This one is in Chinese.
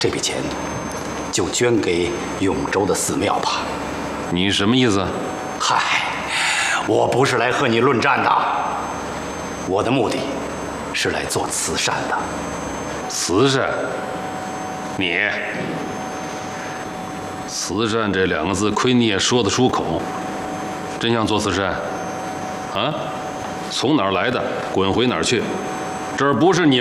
这笔钱就捐给永州的寺庙吧。 你什么意思？ 嗨，我不是来和你论战的，我的目的是来做慈善的。 慈善？你？慈善这2个字，亏你也说得出口。真想做慈善？啊？从哪儿来的，滚回哪儿去！这儿不是你